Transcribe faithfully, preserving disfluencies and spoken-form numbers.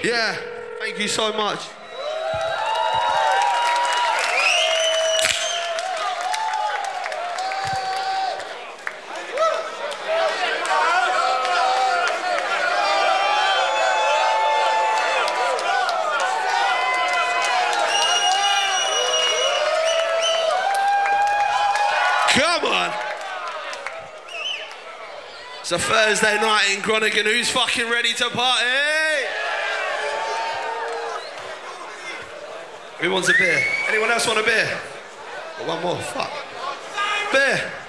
Yeah, thank you so much. Come on. It's a Thursday night in Groningen. Who's fucking ready to party? Who wants a beer? Anyone else want a beer? Or one more, fuck. Beer.